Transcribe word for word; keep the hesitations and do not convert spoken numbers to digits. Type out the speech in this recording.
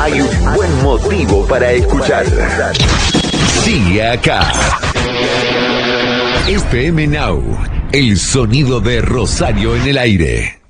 hay un buen motivo para escuchar. Sigue acá. F M Now, el sonido de Rosario en el aire.